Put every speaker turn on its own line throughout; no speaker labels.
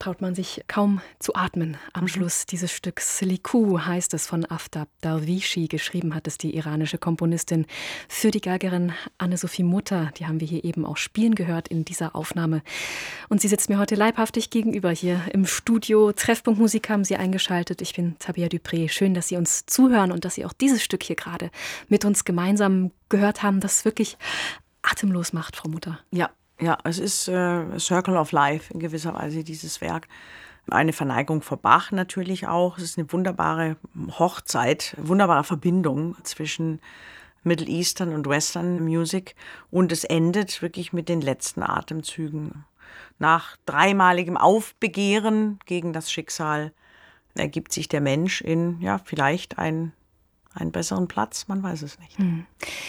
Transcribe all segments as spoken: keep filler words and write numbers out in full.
traut man sich kaum zu atmen am mhm. Schluss dieses Stücks. Liku heißt es, von Aftab Darwishi. Geschrieben hat es die iranische Komponistin für die Geigerin Anne-Sophie Mutter. Die haben wir hier eben auch spielen gehört in dieser Aufnahme. Und sie sitzt mir heute leibhaftig gegenüber hier im Studio. Treffpunkt Musik haben Sie eingeschaltet. Ich bin Tabea Dupré. Schön, dass Sie uns zuhören und dass Sie auch dieses Stück hier gerade mit uns gemeinsam gehört haben, das wirklich atemlos macht, Frau Mutter.
Ja. Ja, es ist äh, Circle of Life in gewisser Weise, dieses Werk. Eine Verneigung vor Bach natürlich auch. Es ist eine wunderbare Hochzeit, wunderbare Verbindung zwischen Middle Eastern und Western Music. Und es endet wirklich mit den letzten Atemzügen. Nach dreimaligem Aufbegehren gegen das Schicksal ergibt sich der Mensch in, ja, vielleicht ein, einen besseren Platz, man weiß es nicht.
Hm.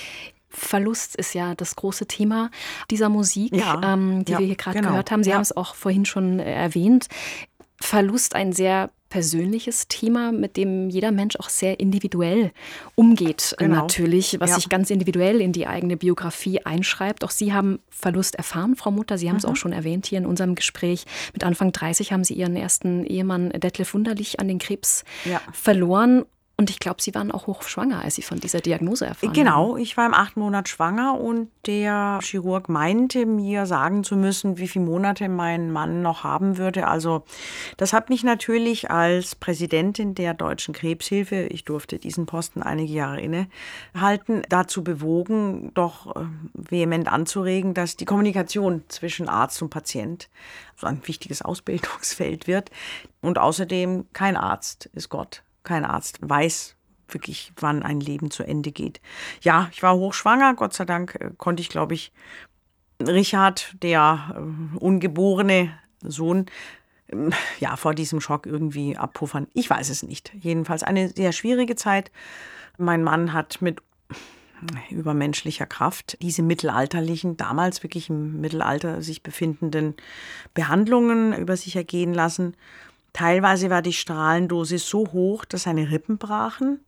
Verlust ist ja das große Thema dieser Musik,
ja,
ähm, die
ja,
wir hier gerade
genau,
gehört haben. Sie
ja.
haben es auch vorhin schon erwähnt. Verlust, ein sehr persönliches Thema, mit dem jeder Mensch auch sehr individuell umgeht,
genau.
natürlich, was
ja.
sich ganz individuell in die eigene Biografie einschreibt. Auch Sie haben Verlust erfahren, Frau Mutter. Sie haben mhm. es auch schon erwähnt hier in unserem Gespräch. Mit Anfang dreißig haben Sie Ihren ersten Ehemann Detlef Wunderlich an den Krebs
ja.
verloren. Und ich glaube, Sie waren auch hochschwanger, als Sie von dieser Diagnose erfahren
Genau,
haben.
ich war im achten Monat schwanger und der Chirurg meinte mir sagen zu müssen, wie viele Monate mein Mann noch haben würde. Also das hat mich natürlich als Präsidentin der Deutschen Krebshilfe, ich durfte diesen Posten einige Jahre innehalten, dazu bewogen, doch vehement anzuregen, dass die Kommunikation zwischen Arzt und Patient so ein wichtiges Ausbildungsfeld wird. Und außerdem, kein Arzt ist Gott. Kein Arzt weiß wirklich, wann ein Leben zu Ende geht. Ja, ich war hochschwanger. Gott sei Dank konnte ich, glaube ich, Richard, der äh, ungeborene Sohn, äh, ja, vor diesem Schock irgendwie abpuffern. Ich weiß es nicht. Jedenfalls eine sehr schwierige Zeit. Mein Mann hat mit übermenschlicher Kraft diese mittelalterlichen, damals wirklich im Mittelalter sich befindenden Behandlungen über sich ergehen lassen. Teilweise war die Strahlendosis so hoch, dass seine Rippen brachen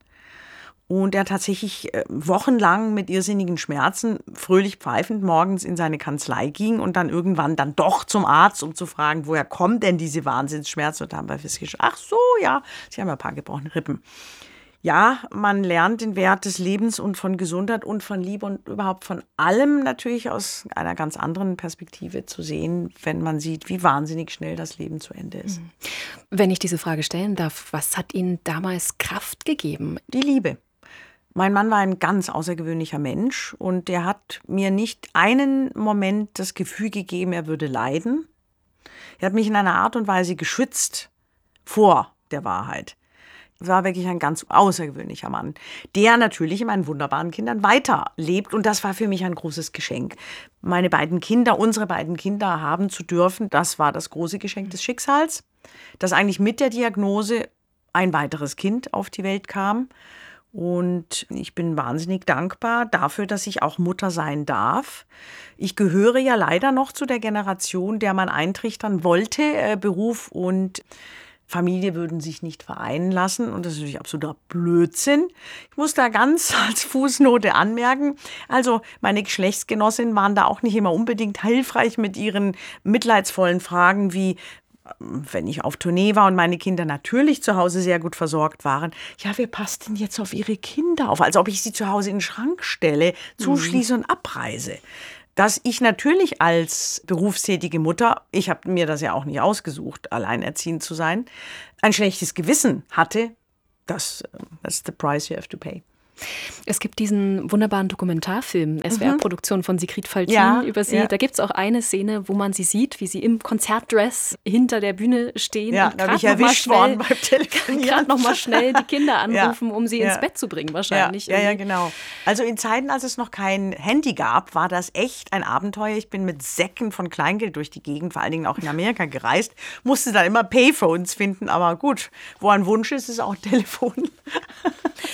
und er tatsächlich wochenlang mit irrsinnigen Schmerzen fröhlich pfeifend morgens in seine Kanzlei ging und dann irgendwann dann doch zum Arzt, um zu fragen, woher kommen denn diese Wahnsinnsschmerzen? Und da haben wir festgestellt, ach so, ja, Sie haben ein paar gebrochene Rippen. Ja, man lernt den Wert des Lebens und von Gesundheit und von Liebe und überhaupt von allem natürlich aus einer ganz anderen Perspektive zu sehen, wenn man sieht, wie wahnsinnig schnell das Leben zu Ende ist.
Wenn ich diese Frage stellen darf, was hat Ihnen damals Kraft gegeben?
Die Liebe. Mein Mann war ein ganz außergewöhnlicher Mensch und der hat mir nicht einen Moment das Gefühl gegeben, er würde leiden. Er hat mich in einer Art und Weise geschützt vor der Wahrheit. War wirklich ein ganz außergewöhnlicher Mann, der natürlich in meinen wunderbaren Kindern weiterlebt. Und das war für mich ein großes Geschenk. Meine beiden Kinder, unsere beiden Kinder haben zu dürfen, das war das große Geschenk des Schicksals, dass eigentlich mit der Diagnose ein weiteres Kind auf die Welt kam. Und ich bin wahnsinnig dankbar dafür, dass ich auch Mutter sein darf. Ich gehöre ja leider noch zu der Generation, der man eintrichtern wollte, äh, Beruf und Familie würden sich nicht vereinen lassen und das ist natürlich absoluter Blödsinn. Ich muss da ganz als Fußnote anmerken, also meine Geschlechtsgenossinnen waren da auch nicht immer unbedingt hilfreich mit ihren mitleidsvollen Fragen wie, wenn ich auf Tournee war und meine Kinder natürlich zu Hause sehr gut versorgt waren, ja, wer passt denn jetzt auf ihre Kinder auf? Als ob ich sie zu Hause in den Schrank stelle, zuschließe und abreise. Dass ich natürlich als berufstätige Mutter, ich habe mir das ja auch nicht ausgesucht, alleinerziehend zu sein, ein schlechtes Gewissen hatte, das that's the price you have to pay.
Es gibt diesen wunderbaren Dokumentarfilm, S W R-Produktion von Sigrid Faltin
ja,
über sie.
Ja.
Da gibt es auch eine Szene, wo man sie sieht, wie sie im Konzertdress hinter der Bühne stehen.
Ja,
und
da bin ich erwischt
schnell,
worden beim Telefonieren.
Gerade noch mal schnell die Kinder anrufen,
ja,
um sie
ja.
ins Bett zu bringen wahrscheinlich.
Ja, ja, ja, genau. Also in Zeiten, als es noch kein Handy gab, war das echt ein Abenteuer. Ich bin mit Säcken von Kleingeld durch die Gegend, vor allen Dingen auch in Amerika gereist, musste dann immer Payphones finden, aber gut, wo ein Wunsch ist, ist auch ein Telefon.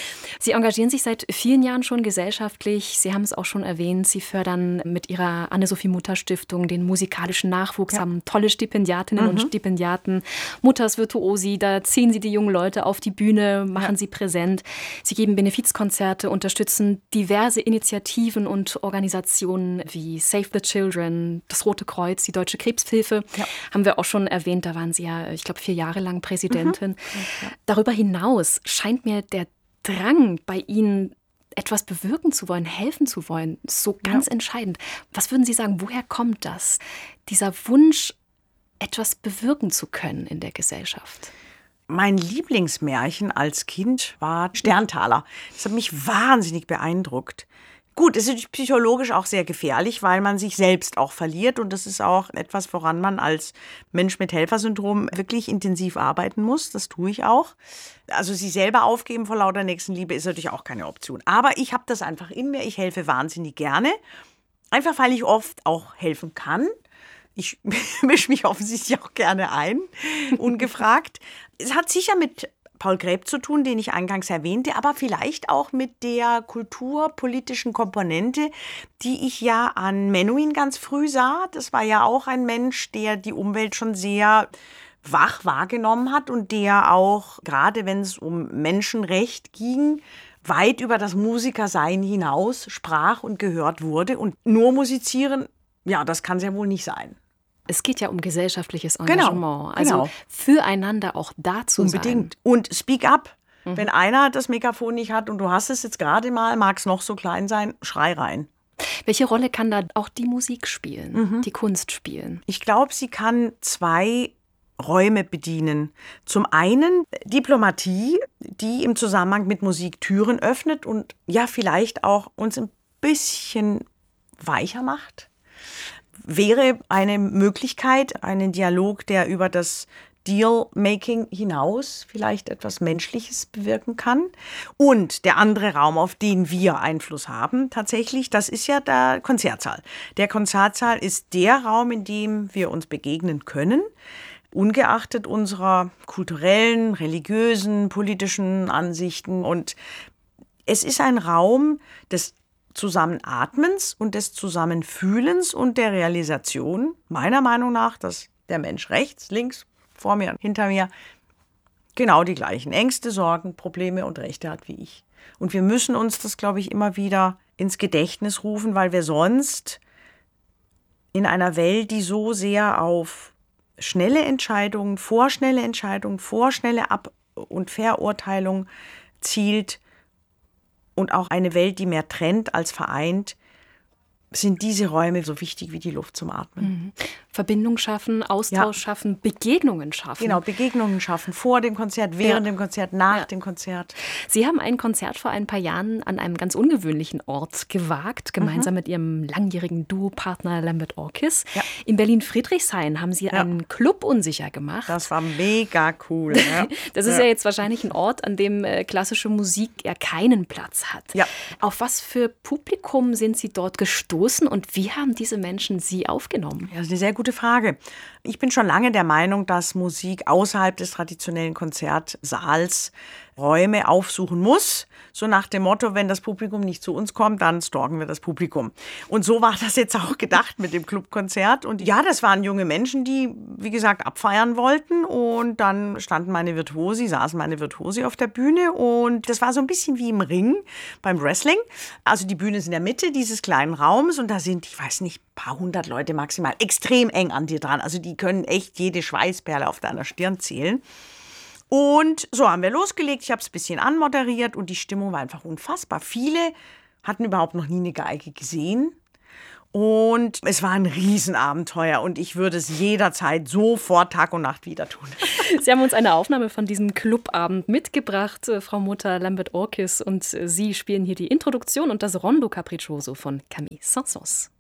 Sie engagieren sich seit vielen Jahren schon gesellschaftlich. Sie haben es auch schon erwähnt. Sie fördern mit Ihrer Anne-Sophie-Mutter-Stiftung den musikalischen Nachwuchs, ja. haben tolle Stipendiatinnen mhm. und Stipendiaten. Mutters Virtuosi, da ziehen Sie die jungen Leute auf die Bühne, machen ja. sie präsent. Sie geben Benefizkonzerte, unterstützen diverse Initiativen und Organisationen wie Save the Children, das Rote Kreuz, die Deutsche Krebshilfe. Ja. Haben wir auch schon erwähnt, da waren Sie ja, ich glaube, vier Jahre lang Präsidentin. Mhm. Ja. Darüber hinaus scheint mir der Drang bei Ihnen, etwas bewirken zu wollen, helfen zu wollen, so ganz ja. entscheidend. Was würden Sie sagen, woher kommt das? Dieser Wunsch, etwas bewirken zu können in der Gesellschaft?
Mein Lieblingsmärchen als Kind war Sterntaler. Das hat mich wahnsinnig beeindruckt. Gut, es ist psychologisch auch sehr gefährlich, weil man sich selbst auch verliert. Und das ist auch etwas, woran man als Mensch mit Helfersyndrom wirklich intensiv arbeiten muss. Das tue ich auch. Also sich selber aufgeben vor lauter Nächstenliebe ist natürlich auch keine Option. Aber ich habe das einfach in mir. Ich helfe wahnsinnig gerne. Einfach, weil ich oft auch helfen kann. Ich mische mich offensichtlich auch gerne ein, ungefragt. Es hat sicher mit Paul Gräb zu tun, den ich eingangs erwähnte, aber vielleicht auch mit der kulturpolitischen Komponente, die ich ja an Menuhin ganz früh sah. Das war ja auch ein Mensch, der die Umwelt schon sehr wach wahrgenommen hat und der auch, gerade wenn es um Menschenrecht ging, weit über das Musikersein hinaus sprach und gehört wurde. Und nur musizieren, ja, das kann es ja wohl nicht sein.
Es geht ja um gesellschaftliches Engagement,
genau,
also
genau.
füreinander auch da zu sein.
Unbedingt. Und speak up. Mhm. Wenn einer das Megafon nicht hat und du hast es jetzt gerade mal, mag es noch so klein sein, schrei rein.
Welche Rolle kann da auch die Musik spielen, mhm. die Kunst spielen?
Ich glaube, sie kann zwei Räume bedienen. Zum einen Diplomatie, die im Zusammenhang mit Musik Türen öffnet und ja vielleicht auch uns ein bisschen weicher macht. Wäre eine Möglichkeit, einen Dialog, der über das Deal-Making hinaus vielleicht etwas Menschliches bewirken kann. Und der andere Raum, auf den wir Einfluss haben, tatsächlich, das ist ja der Konzertsaal. Der Konzertsaal ist der Raum, in dem wir uns begegnen können, ungeachtet unserer kulturellen, religiösen, politischen Ansichten. Und es ist ein Raum des Zusammenatmens und des Zusammenfühlens und der Realisation, meiner Meinung nach, dass der Mensch rechts, links, vor mir, hinter mir, genau die gleichen Ängste, Sorgen, Probleme und Rechte hat wie ich. Und wir müssen uns das, glaube ich, immer wieder ins Gedächtnis rufen, weil wir sonst in einer Welt, die so sehr auf schnelle Entscheidungen, vorschnelle Entscheidungen, vorschnelle Ab- und Verurteilung zielt, und auch eine Welt, die mehr trennt als vereint, sind diese Räume so wichtig wie die Luft zum Atmen.
Mhm. Verbindung schaffen, Austausch ja. schaffen, Begegnungen schaffen.
Genau, Begegnungen schaffen. Vor dem Konzert, während ja. dem Konzert, nach ja. dem Konzert.
Sie haben ein Konzert vor ein paar Jahren an einem ganz ungewöhnlichen Ort gewagt, gemeinsam mhm. mit Ihrem langjährigen Duopartner Lambert Orkis. Ja. In Berlin-Friedrichshain haben Sie ja. einen Club unsicher gemacht.
Das war mega cool. Ja.
Das ist ja. ja jetzt wahrscheinlich ein Ort, an dem äh, klassische Musik ja keinen Platz hat.
Ja.
Auf was für Publikum sind Sie dort gestoßen und wie haben diese Menschen Sie aufgenommen?
Ja, das ist eine sehr gute Frage. Ich bin schon lange der Meinung, dass Musik außerhalb des traditionellen Konzertsaals Räume aufsuchen muss. So nach dem Motto, wenn das Publikum nicht zu uns kommt, dann stalken wir das Publikum. Und so war das jetzt auch gedacht mit dem Clubkonzert. Und ja, das waren junge Menschen, die, wie gesagt, abfeiern wollten. Und dann standen meine Virtuosi, saßen meine Virtuosi auf der Bühne. Und das war so ein bisschen wie im Ring beim Wrestling. Also die Bühne ist in der Mitte dieses kleinen Raums. Und da sind, ich weiß nicht, ein paar hundert Leute maximal, extrem eng an dir dran. Also die können echt jede Schweißperle auf deiner Stirn zählen. Und so haben wir losgelegt, ich habe es ein bisschen anmoderiert und die Stimmung war einfach unfassbar. Viele hatten überhaupt noch nie eine Geige gesehen und es war ein Riesenabenteuer und ich würde es jederzeit sofort Tag und Nacht wieder tun.
Sie haben uns eine Aufnahme von diesem Clubabend mitgebracht, Frau Mutter Lambert Orkis, und Sie spielen hier die Introduktion und das Rondo Capriccioso von Camille Saint-Saëns.